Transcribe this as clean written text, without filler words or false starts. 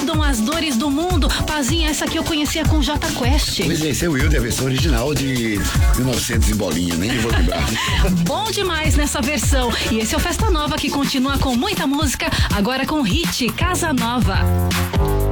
mudam as dores do mundo. Pazinha, essa aqui eu conhecia com Jota Quest. Pois é, esse é o Wilde, a versão original de 1900 e bolinha, nem vou lembrar. Bom demais nessa versão. E esse é o Festa Nova, que continua com muita música, agora com o hit Casa Nova.